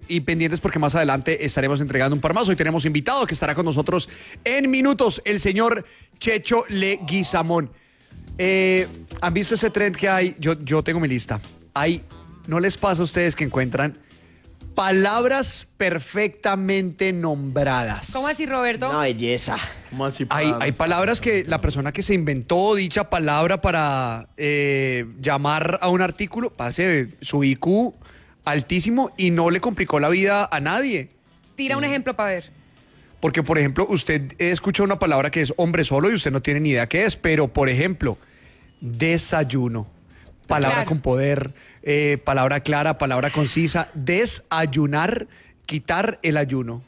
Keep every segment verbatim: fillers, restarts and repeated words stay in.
y pendientes porque más adelante estaremos entregando un par más. Hoy tenemos invitado que estará con nosotros en minutos, el señor Checho Leguizamón. Eh, ¿Han visto ese trend que hay? Yo, yo tengo mi lista. Hay, ¿no les pasa a ustedes que encuentran palabras perfectamente nombradas? ¿Cómo así, Roberto? Una belleza. ¿Cómo así? Hay, hay palabras que la persona que se inventó dicha palabra para eh, llamar a un artículo, pase su I Q altísimo y no le complicó la vida a nadie. Tira un ejemplo para ver. Porque, por ejemplo, usted escucha una palabra que es hombre solo y usted no tiene ni idea qué es, pero, por ejemplo, desayuno, palabra Claro. con poder, eh, palabra clara, palabra concisa, desayunar, quitar el ayuno.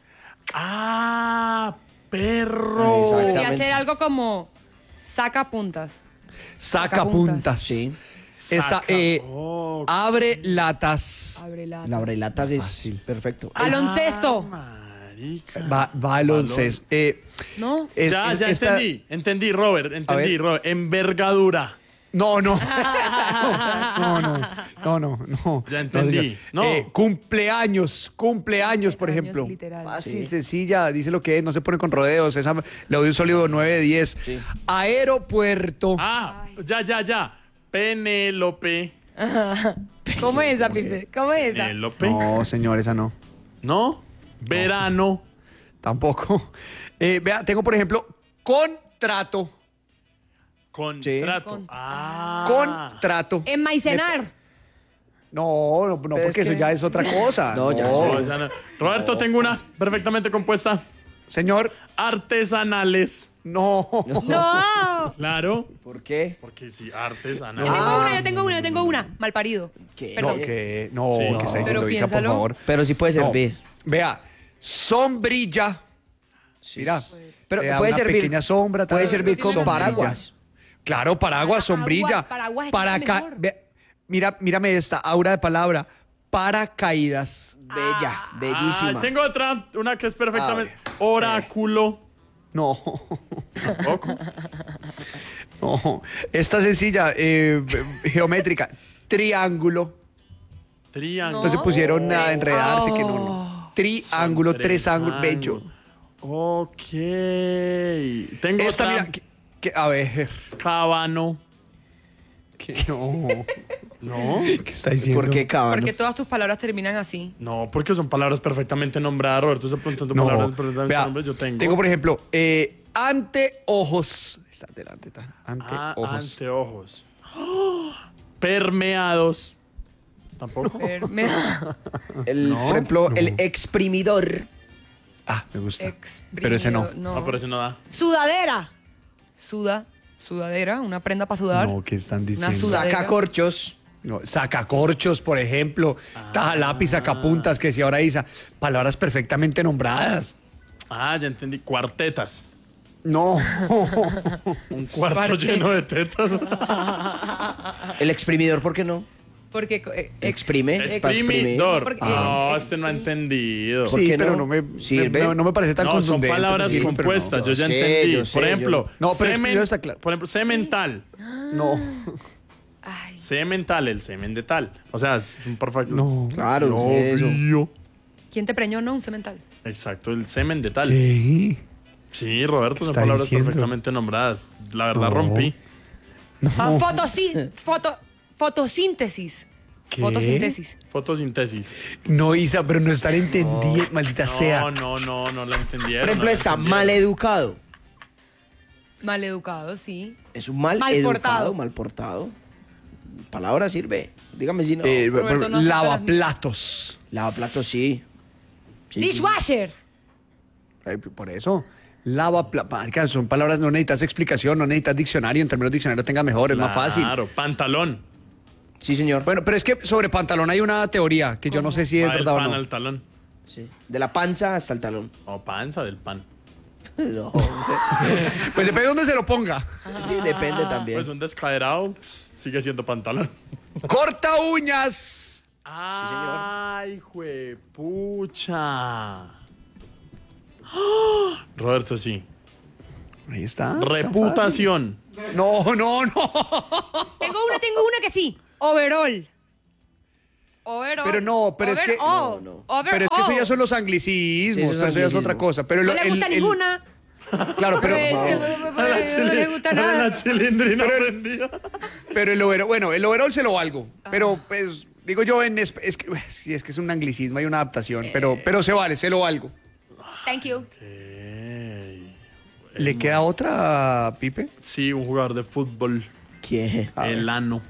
¡Ah, perro! Exacto. Y Exactamente. hacer algo como saca puntas. Saca Sacapuntas. puntas. Sí. Esta, Saca- eh, Oh, abre latas. Abre la. La latas es perfecto. Baloncesto. marica. Va, baloncesto. Eh, ¿No? es- ya, es- ya esta- entendí. Entendí, Robert. Entendí, ver. Robert. Envergadura. No, no. No, no, no, no, no. Ya entendí. señor. No. Eh, cumpleaños, cumpleaños, por Cumpleaños, ejemplo. literal. Fácil, Sí. sencilla, dice lo que es, no se pone con rodeos. Esa, le doy un sólido nueve de diez. Sí. Aeropuerto. Ah, ya, ya, ya. Penélope. ¿Cómo es esa, Pipe? ¿Cómo es esa? Penélope. No, señor, esa no. ¿No? Verano. Tampoco. Eh, vea, tengo, por ejemplo, contrato. Contrato. Con- Ah. Contrato. Enmaicenar. No, no, no, Pero porque es eso que- ya es otra cosa. No, ya No, sé. esa no. Roberto, tengo una perfectamente compuesta. Señor, Artesanales. no. ¡No! Claro. ¿Por qué? Porque sí, Yo artesanales. tengo una, yo tengo una, yo tengo una. Malparido. ¿Qué? No, Perdón. que, no, Sí. que No. está diciendo Pero Isa, por piénsalo. favor. Pero sí puede No. servir. Vea, sombrilla. Sí. Mira. Pero te da puede una servir. pequeña sombra. Puede tal. servir con Sombrilla. paraguas. Claro, paraguas, Paraguas, sombrilla. paraguas es Para mucho ca- mejor. ve- Mira, mírame esta aura de palabra. Paracaídas. Bella, bellísima. Ah, tengo otra, una que es perfectamente. A ver. Oráculo. No, Tampoco. no. Esta sencilla, eh, geométrica. Triángulo. Triángulo. No se pusieron a enredarse, que no, Oh. no. Triángulo, Son tres tres ángulos, bello. ángulos. Ok. Tengo Esta, otra. mira, que, que- a ver. Cábano. Que no. No. ¿Qué está diciendo? ¿Por qué cábano? Porque todas tus palabras terminan así. No, porque son palabras perfectamente nombradas, Roberto. Estás preguntando No, palabras perfectamente vea, nombradas. Yo tengo. por ejemplo, eh, anteojos. Está delante, está. Ah, Anteojos. anteojos. ¡Oh! Permeados. Tampoco. Ver- me- El, No, por ejemplo, no. el exprimidor. Ah, me gusta. Exprimido, Pero ese no. No, pero ese no da. Sudadera. Suda. Sudadera, una prenda para sudar. No, ¿qué están diciendo? sudadera. Sacacorchos. No, sacacorchos, por ejemplo. Taja lápiz, sacapuntas, que si ahora Isa. Palabras perfectamente nombradas. Ah, ya entendí. Cuartetas. No. Un cuarto Cuartetas. lleno de tetas. El exprimidor, ¿por qué no? Porque eh, ex- Exprime. es para exprimir. Exprimidor. Porque- No, eh, este no ha entendido. ¿Por Sí, qué pero no? no me, Sirve. no, no me parece tan No, son contundente. palabras Sí, pero no. compuestas, yo ya Yo sé, entendí. yo sé, por yo- ejemplo, No, pero semen- exprimido está claro. Por ejemplo, semental. No. Ay, Semental, el semen de tal. O sea, es un perfecto. No. Claro, No, eso. obvio. ¿quién te preñó? No, un cemental. Exacto, el semen de tal. ¿Qué? Sí, Roberto, son está palabras diciendo? perfectamente nombradas. La verdad, No. rompí. Ah, fotosí- foto, fotosíntesis. ¿Qué? Fotosíntesis. Fotosíntesis. No, Isa, pero no están entendiendo, maldita sea. No, no, no, no la entendieron. Por ejemplo, no la está entendieron. mal educado. Mal educado, sí. Es un mal, Mal educado, portado. mal portado. Palabra sirve. Dígame si no. Eh, Roberto, pero no acepta lavaplatos. Lavaplatos, sí. Sí, sí. Dishwasher. Ay, por eso. Lavaplatos. Son palabras, no necesitas explicación, no necesitas diccionario. En términos de diccionario tenga mejor, es más fácil. Claro, pantalón. Sí, señor. Bueno, pero es que sobre pantalón hay una teoría que yo no sé si es Va del verdad o pan no. al talón. Sí. De la panza hasta el talón. O panza del pan. No. Pues depende de dónde se lo ponga. Sí, depende también. Pues un descaderado pss, sigue siendo pantalón. Corta uñas. Ay, juepucha. ¡Ah! Roberto, sí. Ahí está. Reputación. No, no, no. Tengo una, tengo una que sí. Overall. Over, Pero no, pero es over que- all, no, no. over Pero es que eso all. ya son los anglicismos, Sí, eso es pero eso ya es otra anglicismo. cosa. Pero No lo- le gusta el- el- ninguna. Claro, pero, Eh, No le gusta La nada. chilindrina ofendida. pero el overall, bueno, el overall se lo valgo. Pero pues, digo yo, en es, es que sí, es que es un anglicismo, hay una adaptación, pero, pero se vale, se lo valgo. Thank you. Ey. ¿Le queda otra, Pipe? Sí, un jugador de fútbol. ¿Qué? El ano.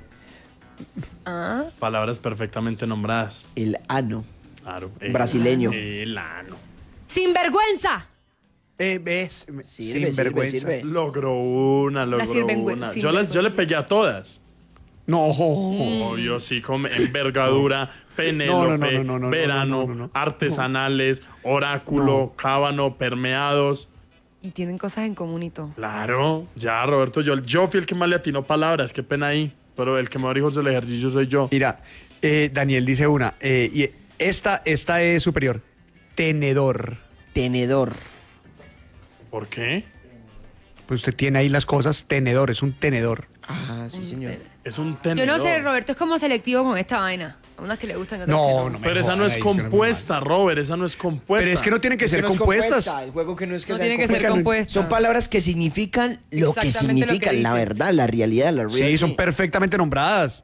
Ah, Palabras perfectamente nombradas. El ano. Claro. el- Brasileño. El ano. ¡Sinvergüenza! Eh, ves, Sirve, sin sirve, vergüenza. sirve. Logró una, logró sirvengüe- una. Yo, sinvergüenza. las, yo le pegué a todas. No, Obvio, sí, con envergadura, Penélope, No, no, no, no, no, no, verano, no, no, no, no. artesanales, oráculo, cábano, permeados. Y tienen cosas en común y todo. Claro, ya, Roberto, yo, yo fui el que más le atinó palabras, qué pena ahí. Pero el que mejor hijos del ejercicio soy yo. mira, eh, Daniel dice una, eh, y esta, esta es superior. Tenedor. Tenedor. ¿Por qué? Pues usted tiene ahí las cosas, tenedor, es un tenedor. Ah, sí, señor. Es un Yo tenedor. no sé, Roberto es como selectivo con esta vaina. A unas que le gustan y otras que No, no. no me Pero esa no jodan es ahí, que no me compuesta, Robert, esa no es compuesta. Pero es que no tienen que Es ser que no es compuestas. compuesta, el juego que no es que No sean tiene que ser compuestas. compuesta. Son palabras que significan lo que Exactamente lo que significan, la dice. verdad, la realidad, la Sí, realidad. son perfectamente nombradas.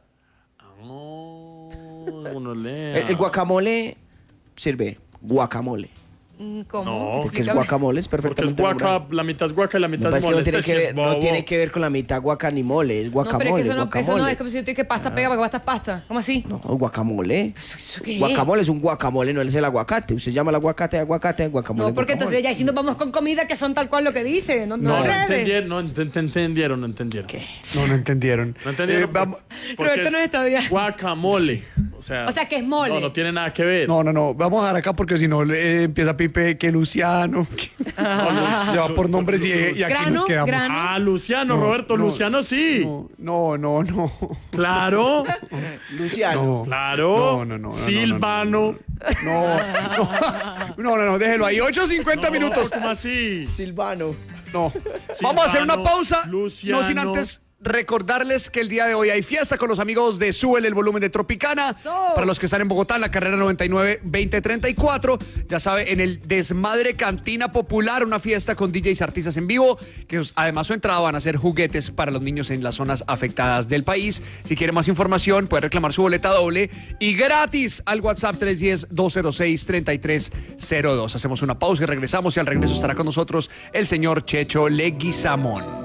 No, uno lea. El, el guacamole sirve. Guacamole. Mm, ¿Cómo? No, Porque es Explícame. guacamole, es Porque es perfectamente guaca, nombrado. la mitad es guaca y la mitad No, es es que no mole. tiene, Este que sí ver, es no bobo. tiene que ver con la mitad guaca ni mole, es No, guacamole. pero es que eso no, eso guacamole. no es como si yo te digo que pasta pega porque pasta es pasta. ¿Cómo así? No, guacamole. ¿Eso qué es? Guacamole es un guacamole, no es el aguacate. Usted llama el aguacate aguacate, guacamole. No, porque guacamole. entonces ya si nos vamos con comida que son tal cual lo que dice. No, no, No, no enredes. entendieron, no ent- ent- entendieron, no entendieron. No, no entendieron. No entendieron. Eh, vamos- porque Roberto es no está bien. Guacamole. O sea, O sea, que es mole. No, no tiene nada que ver. No, no, no, vamos a dejar acá porque si no eh, empieza Pipe que Luciano, que- se va por nombres y, y aquí Grano, nos quedamos. grano. Ah, Luciano, No, Roberto, no, Luciano sí. No, no, no, no. Claro, Luciano. No. claro. No, no, no, no, Silvano. No, no, no, no, no, déjelo ahí. ocho cincuenta No, minutos. ¿cómo así? Silvano. No. Vamos a hacer una pausa. Luciano. No sin antes recordarles que el día de hoy hay fiesta con los amigos de Súbele el volumen de Tropicana. No. Para los que están en Bogotá, en la carrera noventa y nueve veinte treinta y cuatro. Ya sabe, en el Desmadre Cantina Popular, una fiesta con D Js artistas en vivo, que además su entrada van a ser juguetes para los niños en las zonas afectadas del país. Si quiere más información, puede reclamar su boleta doble y gratis al WhatsApp tres uno cero, dos cero seis, tres tres cero dos. Hacemos una pausa y regresamos, y al regreso estará con nosotros el señor Checho Leguizamón.